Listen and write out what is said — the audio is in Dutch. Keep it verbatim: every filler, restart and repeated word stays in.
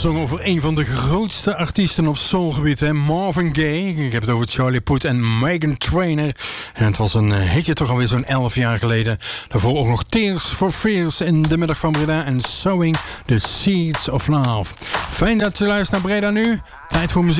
gezongen over een van de grootste artiesten op soulgebied, hè? Marvin Gaye. Ik heb het over Charlie Puth en Meghan Trainor. En het was een hitje toch alweer zo'n elf jaar geleden. Daarvoor ook nog Tears for Fears in de middag van Breda en Sowing the Seeds of Love. Fijn dat je luistert naar Breda nu. Tijd voor muziek.